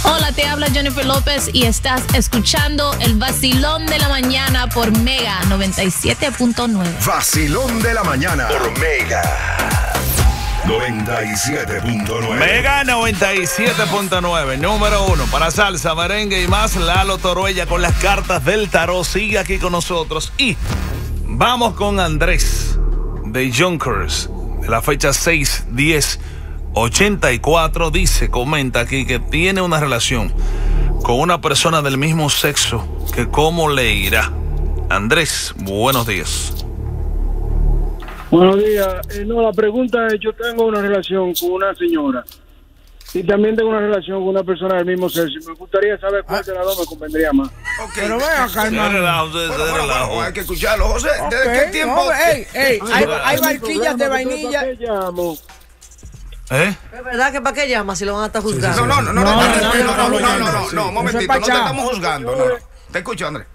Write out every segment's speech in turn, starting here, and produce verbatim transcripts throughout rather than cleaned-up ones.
Hola, te habla Jennifer López y estás escuchando el Vacilón de la Mañana por Mega noventa y siete punto nueve. Vacilón de la Mañana por Mega noventa y siete punto nueve. Mega noventa y siete punto nueve, número uno para salsa, merengue y más. Lalo Toruella con las cartas del tarot sigue aquí con nosotros. Y vamos con Andrés de Yonkers, de la fecha seis diez ochenta y cuatro. Dice, comenta aquí que tiene una relación con una persona del mismo sexo, que cómo le irá. Andrés, buenos días. Buenos días. Eh, no, la pregunta es, yo tengo una relación con una señora y también tengo una relación con una persona del mismo sexo. Me gustaría saber cuál de las dos me convendría más. Okay. Pero ven acá, hermano. Relajo, bueno, bueno, bueno, hay que escucharlo, José. ¿Desde okay, qué tiempo? No, ey, ey, hay, hay barquillas de vainilla. ¿Para qué llamo? ¿Eh? ¿Es verdad que para qué llama si lo van a estar juzgando? No, no, no, no, no, no, no, no, no, no, no, no, un momentito, no te estamos juzgando. No, no. Te escucho, Andrés.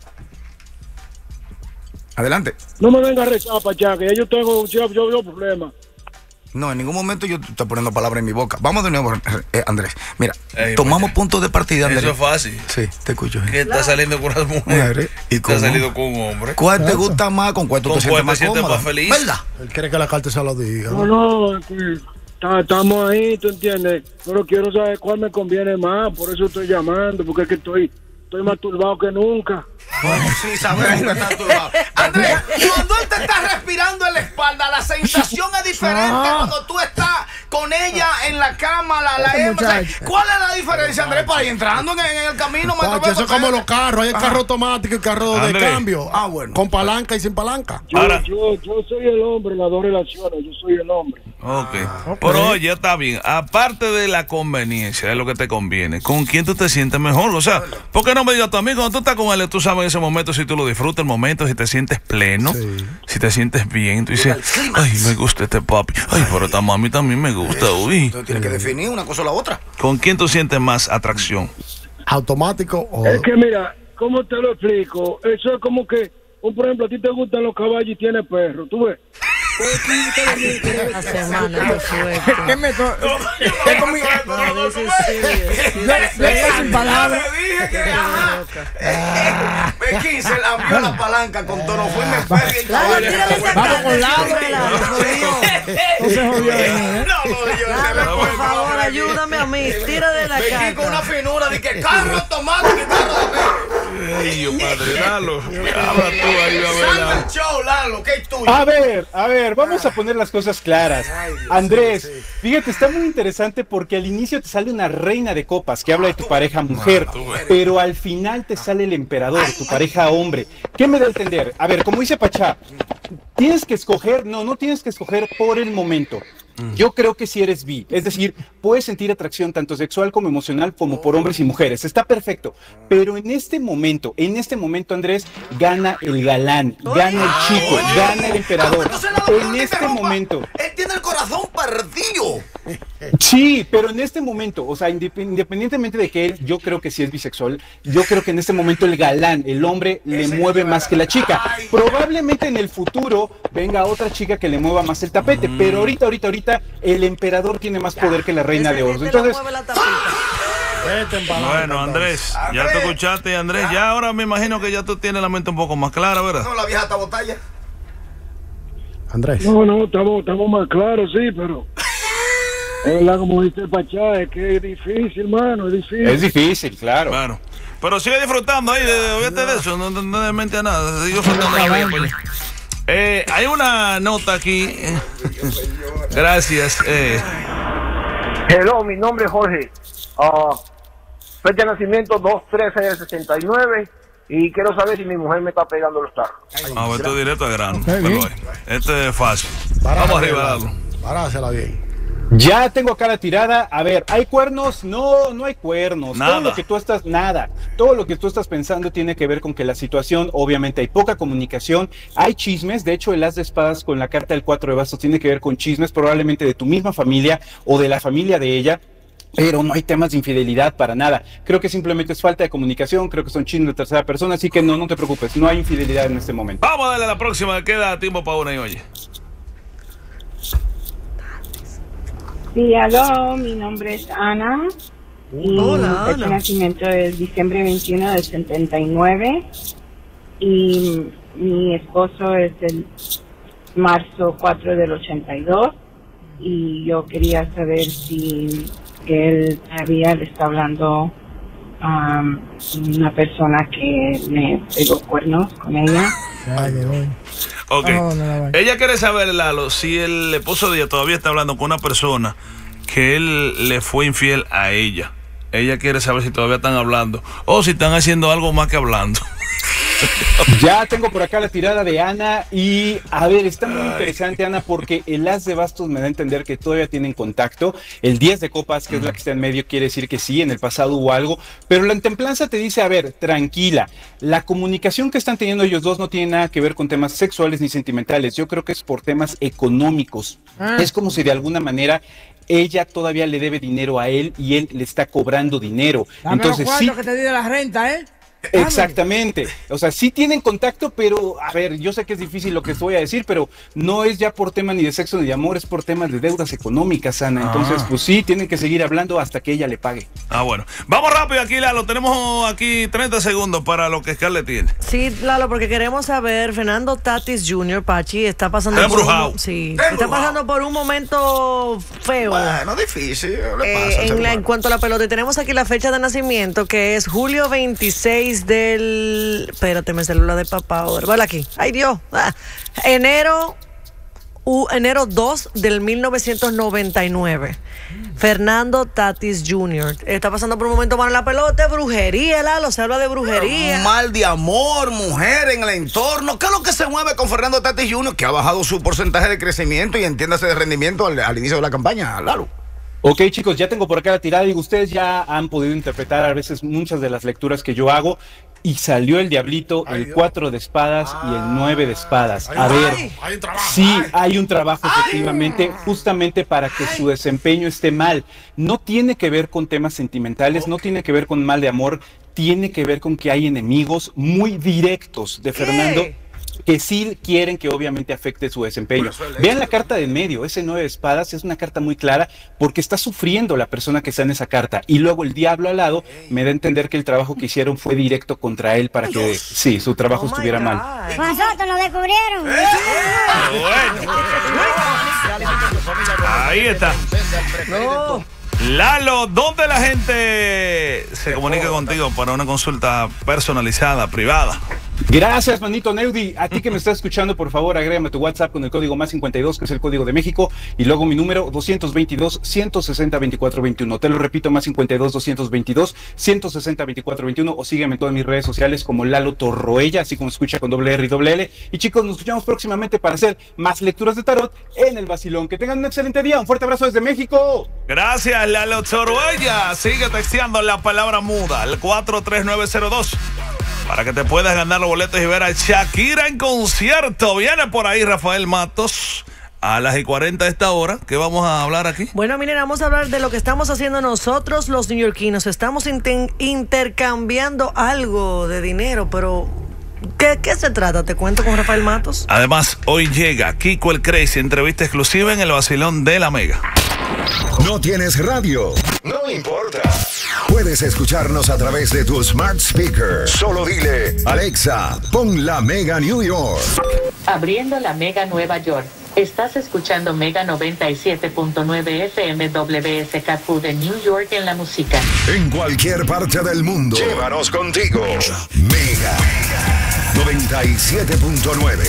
Adelante. No me venga a rezar, Pachá, que ya yo tengo yo, yo, yo problemas. No, en ningún momento yo te estoy poniendo palabras en mi boca. Vamos de nuevo, eh, Andrés. Mira, Ey, tomamos porque puntos de partida, Andrés. Eso es fácil. Sí, te escucho. Que está saliendo con las mujeres y está saliendo con un hombre. ¿Cuál te gusta más? ¿Con cuál tú ¿Con te sientes cuál más te sientes cómoda? más feliz? ¿Verdad? Él quiere que la carta se lo diga. No, no, que ta- estamos ahí, ¿tú entiendes? Pero quiero saber cuál me conviene más, por eso estoy llamando, porque es que estoy, estoy más turbado que nunca. Sí, sabemos que está turbado. Andrés, cuando él te está respirando en la espalda, la sensación es diferente Ah. cuando tú estás con ella en la cama, la, la hembra. ¿Cuál es la diferencia, Andrés, para ir entrando en, en el camino? Pacho, eso es como los carros. Hay el carro automático y el carro de Andrés. cambio. Ah, bueno. Con palanca y sin palanca. Yo, Ahora- yo, yo soy el hombre en las dos relaciones, yo soy el hombre. Ok. ok. Pero oye, está bien. Aparte de la conveniencia, de lo que te conviene, ¿con quién tú te sientes mejor? O sea, ¿por qué no me digas tú a mí? Cuando tú estás con él, tú sabes en ese momento si tú lo disfrutas el momento, si te sientes pleno, Sí. si te sientes bien. Tú dices, ay, me gusta este papi. Ay, pero esta mami también me gusta. Uy. Entonces tienes que definir una cosa o la otra. ¿Con quién tú sientes más atracción? Automático o. Es que mira, ¿cómo te lo explico? Eso es como que, un, por ejemplo, a ti te gustan los caballos y tienes perro, ¿tú ves? La semana, qué fuerte. ¿Qué me to- ¿Qué comi- No, this is serious. Le- le- sin palabras. Me quince la vio la palanca con tono. Fue y me pegué. Lalo, tírale esa Vamos carta, con Lalo. tírale, Lalo, por Dios. No se jodió de mí, ¿eh? No, no, yo Lalo, por favor, ayúdame a mí. Tira de la Vení con una carta. finura de que carro automático y carro de Ay, Dios padre, Lalo. Habla tú ahí, a ver, Salva Lalo. el show, Lalo, que es tuyo. A ver, a ver, vamos a poner las cosas claras. Andrés, fíjate, está muy interesante porque al inicio te sale una reina de copas que habla de tu pareja mujer, pero al final te sale el emperador, tu pareja hombre. ¿Qué me da a entender? A ver, como dice Pachá, tienes que escoger, no, no tienes que escoger por el momento. Yo creo que si eres bi, es decir, puedes sentir atracción tanto sexual como emocional como por hombres y mujeres, está perfecto, pero en este momento, en este momento Andrés, gana el galán, gana el chico, gana el emperador, en este momento. Él tiene el corazón perdido. Sí, pero en este momento, o sea, indep- independientemente de que él, yo creo que sí es bisexual, yo creo que en este momento el galán, el hombre, le mueve más que la chica. Probablemente en el futuro venga otra chica que le mueva más el tapete, pero ahorita, ahorita, ahorita, el emperador tiene más poder que la reina de oro. Ese Entonces, mueve la tapita. Vete en palanca, Bueno, Andrés, ya te escuchaste, Andrés. Ya ahora me imagino que ya tú tienes la mente un poco más clara, ¿verdad? No, la vieja está botella. Andrés. No, no, estamos, estamos más claros, sí, pero es verdad, como dice el Pachá, es que es difícil, hermano, es difícil. es difícil, claro. Claro. Pero sigue disfrutando ahí, de, de, olvídate de eso, no, no, no de mente a nada. Sigue disfrutando ahí, pues. Eh, hay una nota aquí. eh, Gracias. Eh. Hello, mi nombre es Jorge. Ah, fecha de nacimiento dos trece del sesenta y nueve y quiero saber si mi mujer me está pegando los tarros. A ver, esto directo al grano. bien. Velo ahí. Este es fácil. Parásela Vamos arriba, bien, Lalo. Parásela bien. Ya tengo acá la tirada. A ver, ¿hay cuernos? No, no hay cuernos. Nada. Todo lo que tú estás, nada. Todo lo que tú estás pensando tiene que ver con que la situación, obviamente, hay poca comunicación, hay chismes. De hecho, el as de espadas con la carta del cuatro de bastos tiene que ver con chismes, probablemente de tu misma familia o de la familia de ella. Pero no hay temas de infidelidad para nada. Creo que simplemente es falta de comunicación, creo que son chismes de tercera persona, así que no, no te preocupes, no hay infidelidad en este momento. Vamos a darle a la próxima, queda tiempo para una y oye. Sí, aló, mi nombre es Ana. Y Hola, fecha de hola. nacimiento es diciembre veintiuno del setenta y nueve. Y mi esposo es el marzo cuatro del ochenta y dos. Y yo quería saber si él todavía le está hablando a una persona que me pegó cuernos con ella. Ok. Oh, no, no, no. Ella quiere saber, Lalo, si el esposo de ella todavía está hablando con una persona que él le fue infiel a ella. Ella quiere saber si todavía están hablando o si están haciendo algo más que hablando. Ya tengo por acá la tirada de Ana y a ver, está muy interesante, Ana, porque el as de bastos me da a entender que todavía tienen contacto. El diez de copas, que es la que está en medio, quiere decir que sí, en el pasado hubo algo, pero la templanza te dice, a ver, tranquila, la comunicación que están teniendo ellos dos no tiene nada que ver con temas sexuales ni sentimentales, yo creo que es por temas económicos. Ah. Es como si de alguna manera ella todavía le debe dinero a él y él le está cobrando dinero. Dame Entonces los sí. cuartos que te di de la renta, ¿eh? Exactamente, o sea, sí tienen contacto, pero a ver, yo sé que es difícil lo que estoy a decir, pero no es ya por tema ni de sexo ni de amor, es por temas de deudas económicas, Ana. Entonces, Ah. pues sí, tienen que seguir hablando hasta que ella le pague. Ah, bueno. Vamos rápido aquí, Lalo. Tenemos aquí treinta segundos para lo que Scarlett tiene. Sí, Lalo, porque queremos saber, Fernando Tatis junior, Pachi, está pasando Está por un, embrujado. mo- sí, Está está embrujado. pasando por un momento feo. Bueno, difícil. Le Eh, pasa al en, ser la- en humano. cuanto a la pelota, y tenemos aquí la fecha de nacimiento, que es julio veintiséis del... Espérate, mi celular de papá ahora. Vale aquí. Ay, Dios. Ah. Enero... U- enero dos del mil novecientos noventa y nueve. Fernando Tatis junior Está pasando por un momento malo en la pelota. Brujería, Lalo. Se habla de brujería. Mal de amor, mujer en el entorno. ¿Qué es lo que se mueve con Fernando Tatis junior? Que ha bajado su porcentaje de crecimiento y entiéndase de rendimiento al, al inicio de la campaña, Lalo. Ok, chicos, ya tengo por acá la tirada y ustedes ya han podido interpretar a veces muchas de las lecturas que yo hago. Y salió el diablito, el cuatro de espadas y el nueve de espadas. A ver, Hay un trabajo. sí, hay un trabajo efectivamente, justamente para que su desempeño esté mal. No tiene que ver con temas sentimentales, no tiene que ver con mal de amor, tiene que ver con que hay enemigos muy directos de Fernando que sí quieren que obviamente afecte su desempeño. Vean la carta de en medio, ese nueve de espadas es una carta muy clara porque está sufriendo la persona que está en esa carta. Y luego el diablo al lado me da a entender que el trabajo que hicieron fue directo contra él para que sí, su trabajo Oh my estuviera mal. God. Nosotros lo descubrieron. Bueno. Ahí está. No. Lalo, ¿dónde la gente se comunica contigo para una consulta personalizada, privada? Gracias, manito Neudi. A ti que me estás escuchando, por favor, agrégame tu WhatsApp con el código más cincuenta y dos, que es el código de México, y luego mi número doscientos veintidós, ciento sesenta, veinticuatro veintiuno. Te lo repito, más cincuenta y dos, doscientos veintidós, ciento sesenta, veinticuatro veintiuno, o sígueme en todas mis redes sociales como Lalo Torroella, así como escucha con doble R y doble L. Y chicos, nos escuchamos próximamente para hacer más lecturas de tarot en el Vacilón. Que tengan un excelente día. Un fuerte abrazo desde México. Gracias, Lalo Torroella. Sigue texteando la palabra muda al cuatro tres nueve cero dos para que te puedas ganar los boletos y ver a Shakira en concierto. Viene por ahí Rafael Matos a las y cuarenta de esta hora. ¿Qué vamos a hablar aquí? Bueno, miren, vamos a hablar de lo que estamos haciendo nosotros los neoyorquinos. Estamos inten- intercambiando algo de dinero, pero ¿qué, ¿qué se trata? Te cuento con Rafael Matos. Además, hoy llega Kiko el Crazy, entrevista exclusiva en el Vacilón de la Mega. ¿No tienes radio? No importa. Puedes escucharnos a través de tu smart speaker. Solo dile, Alexa, pon la Mega New York. Abriendo la Mega Nueva York. Estás escuchando Mega noventa y siete punto nueve F M W S K Q de New York en la música. En cualquier parte del mundo. Llévanos contigo. Mega noventa y siete punto nueve.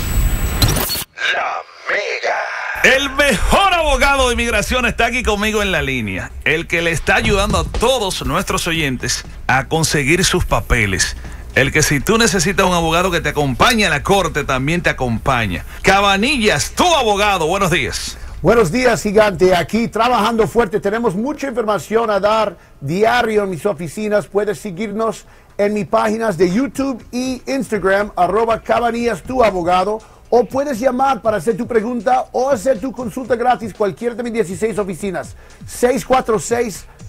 La Mega. El mejor abogado de inmigración está aquí conmigo en la línea. El que le está ayudando a todos nuestros oyentes a conseguir sus papeles. El que si tú necesitas un abogado que te acompañe a la corte, también te acompaña. Cabanillas, tu abogado. Buenos días. Buenos días, gigante. Aquí trabajando fuerte. Tenemos mucha información a dar diario en mis oficinas. Puedes seguirnos en mis páginas de YouTube y Instagram, arroba Cabanillas, tu abogado. O puedes llamar para hacer tu pregunta o hacer tu consulta gratis cualquiera de mis dieciséis oficinas. seis cuatro seis,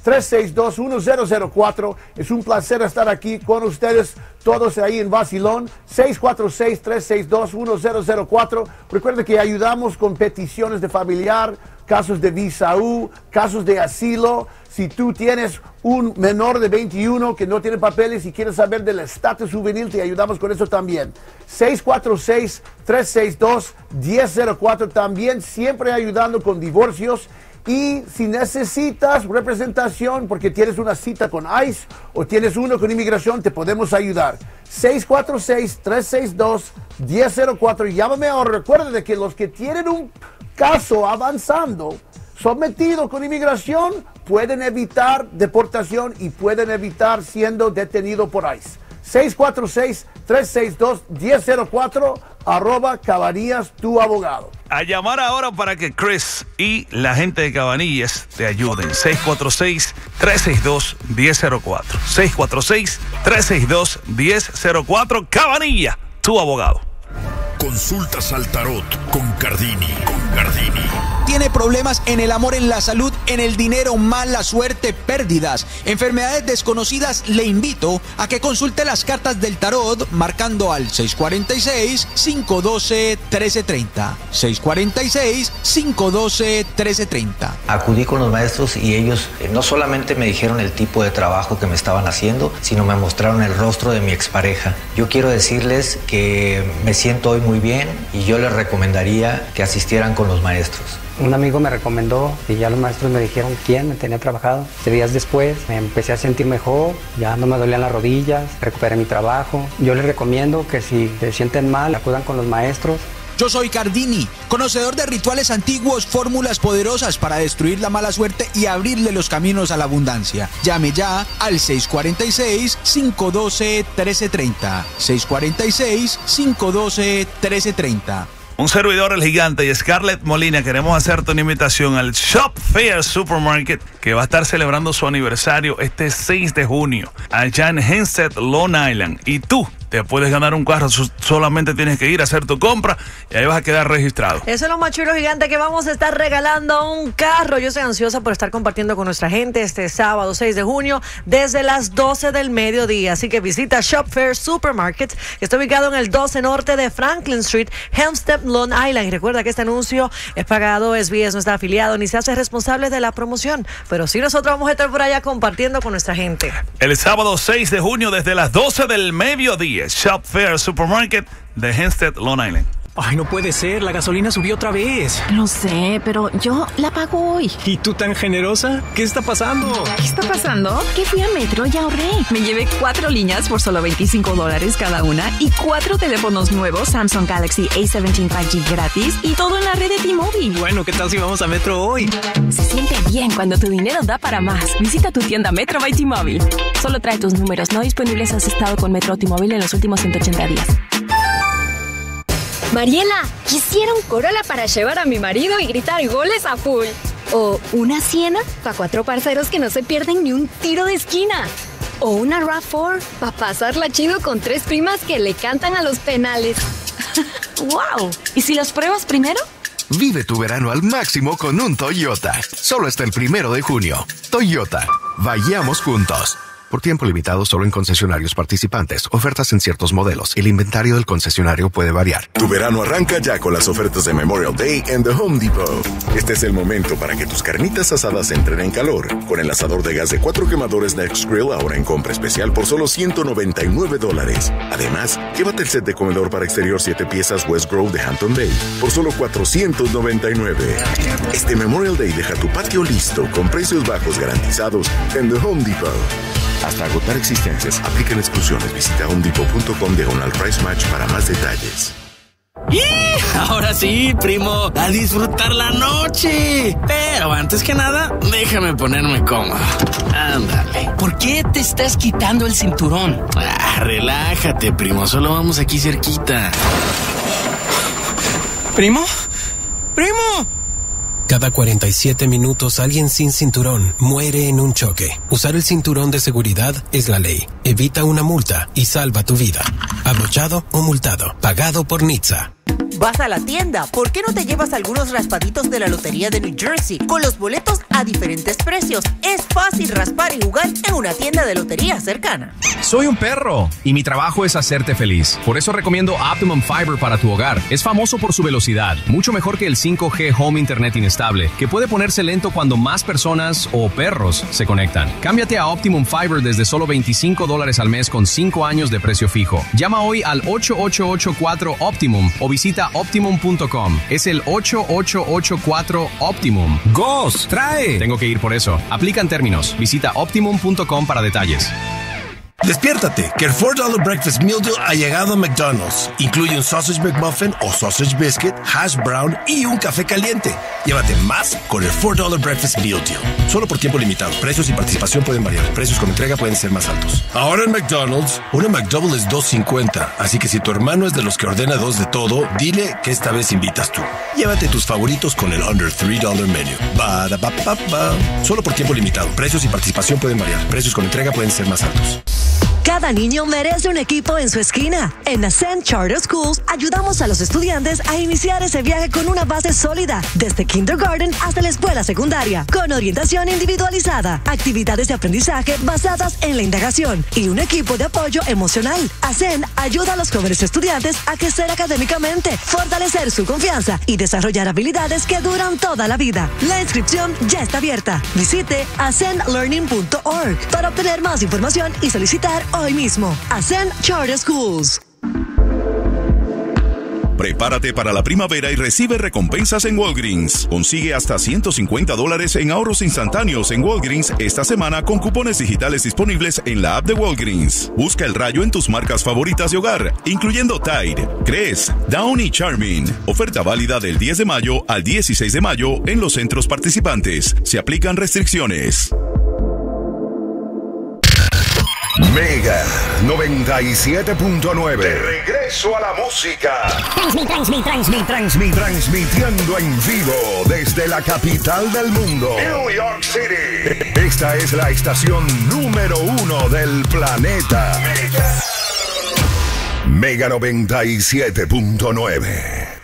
tres seis dos, uno cero cero cuatro. Es un placer estar aquí con ustedes todos ahí en Vacilón. seis cuatro seis, tres seis dos, uno cero cero cuatro. Recuerda que ayudamos con peticiones de familiar, casos de visa U, casos de asilo. Si tú tienes un menor de veintiuno que no tiene papeles y quieres saber del estatus juvenil, te ayudamos con eso también. seis cuatro seis, tres seis dos, uno cero cero cuatro. También siempre ayudando con divorcios. Y si necesitas representación porque tienes una cita con ICE o tienes uno con inmigración, te podemos ayudar. seis cuatro seis, tres seis dos, uno cero cero cuatro. Llámame ahora. Recuerda de que los que tienen un caso avanzando, sometido con inmigración, pueden evitar deportación y pueden evitar siendo detenido por ICE. seis cuatro seis, tres seis dos, uno cero cero cuatro, arroba Cabanillas, tu abogado. A llamar ahora para que Chris y la gente de Cabanillas te ayuden. seis cuatro seis, tres seis dos, uno cero cero cuatro. seis cuatro seis, tres seis dos, uno cero cero cuatro. Cabanillas, tu abogado. Consultas al tarot con Cardini. Con Cardini. Tiene problemas en el amor, en la salud, en el dinero, mala suerte, pérdidas, enfermedades desconocidas. Le invito a que consulte las cartas del tarot marcando al seis cuatro seis, cinco uno dos, uno tres tres cero. seis cuatro seis, cinco uno dos, uno tres tres cero. Acudí con los maestros y ellos eh, no solamente me dijeron el tipo de trabajo que me estaban haciendo, sino me mostraron el rostro de mi expareja. Yo quiero decirles que me siento hoy muy bien y yo les recomendaría que asistieran con los maestros. Un amigo me recomendó y ya los maestros me dijeron quién me tenía trabajado. Tres días después me empecé a sentir mejor, ya no me dolían las rodillas, recuperé mi trabajo. Yo les recomiendo que si se sienten mal, acudan con los maestros. Yo soy Cardini, conocedor de rituales antiguos, fórmulas poderosas para destruir la mala suerte y abrirle los caminos a la abundancia. Llame ya al seis cuatro seis, cinco uno dos, uno tres tres cero. seis cuatro seis, cinco uno dos, uno tres tres cero. Un servidor, el gigante, y Scarlett Molina, queremos hacerte una invitación al Shop Fair Supermarket, que va a estar celebrando su aniversario este seis de junio, allá en Hempstead, Long Island. Y tú te puedes ganar un carro, solamente tienes que ir a hacer tu compra y ahí vas a quedar registrado. Eso es lo más chulo, gigante, que vamos a estar regalando un carro. Yo estoy ansiosa por estar compartiendo con nuestra gente este sábado seis de junio desde las doce del mediodía. Así que visita Shop Fair Supermarket, que está ubicado en el doce norte de Franklin Street, Hempstead, Long Island. Y recuerda que este anuncio es pagado, S B S no está afiliado ni se hace responsable de la promoción, pero sí nosotros vamos a estar por allá compartiendo con nuestra gente. El sábado seis de junio desde las doce del mediodía, Shop Fair Supermarket de Hempstead, Long Island. Ay, no puede ser, la gasolina subió otra vez. Lo sé, pero yo la pago hoy. ¿Y tú tan generosa? ¿Qué está pasando? ¿Qué está pasando? Que fui a Metro y ahorré. Me llevé cuatro líneas por solo veinticinco dólares cada una y cuatro teléfonos nuevos Samsung Galaxy A diecisiete cinco G gratis y todo en la red de T-Mobile. Bueno, ¿qué tal si vamos a Metro hoy? Se siente bien cuando tu dinero da para más. Visita tu tienda Metro by T-Mobile. Solo trae tus números no disponibles si has estado con Metro o T-Mobile en los últimos ciento ochenta días. Mariela, quisiera un Corolla para llevar a mi marido y gritar goles a full. O una Siena para cuatro parceros que no se pierden ni un tiro de esquina. O una RAV cuatro para pasarla chido con tres primas que le cantan a los penales. ¡Wow! ¿Y si las pruebas primero? Vive tu verano al máximo con un Toyota. Solo hasta el primero de junio. Toyota. Vayamos juntos. Por tiempo limitado solo en concesionarios participantes. Ofertas en ciertos modelos. El inventario del concesionario puede variar. Tu verano arranca ya con las ofertas de Memorial Day en The Home Depot. Este es el momento para que tus carnitas asadas entren en calor. Con el asador de gas de cuatro quemadores Next Grill ahora en compra especial por solo ciento noventa y nueve dólares. Además, llévate el set de comedor para exterior siete piezas West Grove de Hampton Bay por solo cuatrocientos noventa y nueve. Este Memorial Day deja tu patio listo con precios bajos garantizados en The Home Depot. Hasta agotar existencias, aplican exclusiones. Visita homedepot punto com diagonal price match para más detalles. ¡Y! Ahora sí, primo, a disfrutar la noche. Pero antes que nada, déjame ponerme cómodo. Ándale. ¿Por qué te estás quitando el cinturón? Ah, relájate, primo, solo vamos aquí cerquita. ¿Primo? ¡Primo! Cada cuarenta y siete minutos alguien sin cinturón muere en un choque. Usar el cinturón de seguridad es la ley. Evita una multa y salva tu vida. Abrochado o multado. Pagado por N H T S A. Vas a la tienda, ¿por qué no te llevas algunos raspaditos de la Lotería de New Jersey con los boletos a diferentes precios. Es fácil raspar y jugar en una tienda de lotería cercana. Soy un perro y mi trabajo es hacerte feliz. Por eso recomiendo Optimum Fiber para tu hogar. Es famoso por su velocidad, mucho mejor que el cinco G Home Internet inestable, que puede ponerse lento cuando más personas o perros se conectan. Cámbiate a Optimum Fiber desde solo veinticinco dólares al mes con cinco años de precio fijo. Llama hoy al ocho ocho ocho cuatro Optimum o visita optimum punto com. Es el ocho ocho ocho cuatro Optimum. ¡Gos! ¡Trae! Tengo que ir por eso. Aplican términos. Visita optimum punto com para detalles. Despiértate, que el four dollar Breakfast Meal Deal ha llegado a McDonald's. Incluye un Sausage McMuffin o Sausage Biscuit, Hash Brown y un café caliente. Llévate más con el four dollar Breakfast Meal Deal. Solo por tiempo limitado. Precios y participación pueden variar. Precios con entrega pueden ser más altos. Ahora en McDonald's, una McDouble es dos cincuenta. Así que si tu hermano es de los que ordena dos de todo, dile que esta vez invitas tú. Llévate tus favoritos con el Under three dollar Menu. Ba, da, ba, ba, ba. Solo por tiempo limitado. Precios y participación pueden variar. Precios con entrega pueden ser más altos. Cada niño merece un equipo en su esquina. En Ascend Charter Schools ayudamos a los estudiantes a iniciar ese viaje con una base sólida, desde kindergarten hasta la escuela secundaria, con orientación individualizada, actividades de aprendizaje basadas en la indagación y un equipo de apoyo emocional. Ascend ayuda a los jóvenes estudiantes a crecer académicamente, fortalecer su confianza y desarrollar habilidades que duran toda la vida. La inscripción ya está abierta. Visite ascend learning punto org para obtener más información y solicitar hoy mismo. Ascend Charter Schools. Prepárate para la primavera y recibe recompensas en Walgreens. Consigue hasta ciento cincuenta dólares en ahorros instantáneos en Walgreens esta semana con cupones digitales disponibles en la app de Walgreens. Busca el rayo en tus marcas favoritas de hogar, incluyendo Tide, Crest, Downy y Charmin. Oferta válida del diez de mayo al dieciséis de mayo en los centros participantes. Se aplican restricciones. Mega noventa y siete punto nueve. De regreso a la música. Transmit, transmit, transmit, transmit. Transmitiendo en vivo desde la capital del mundo, New York City. Esta es la estación número uno del planeta. Mega, Mega noventa y siete punto nueve.